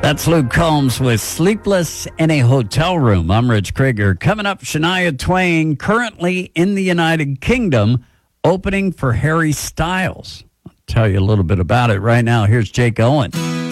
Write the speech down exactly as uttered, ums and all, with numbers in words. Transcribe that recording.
That's Luke Combs with Sleepless in a Hotel Room. I'm Rich Krieger. Coming up, Shania Twain, currently in the United Kingdom, opening for Harry Styles. I'll tell you a little bit about it right now. Here's Jake Owen.